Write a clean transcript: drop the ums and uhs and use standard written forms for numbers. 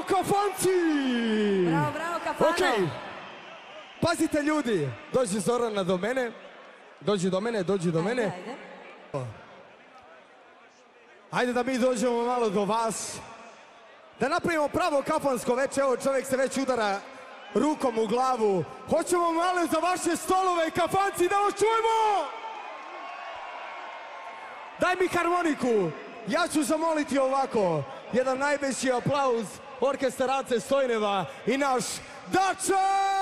kafanci! Bravo, bravo, kafano! Okej. Pazite ljudi, dođi Zorana do mene. Dođi do mene. Ajde. Ajde da mi dođemo malo do vas. Da napravimo pravo kafansko večer. Evo čovjek se već udara rukom u glavu. Hoćemo malo za vaše stolove, kafanci, da vas čujemo! Daj mi harmoniku. Ja ću zamoliti ovako. Jedan najveći aplauz orkestar Ace Stojneva i naš Dače!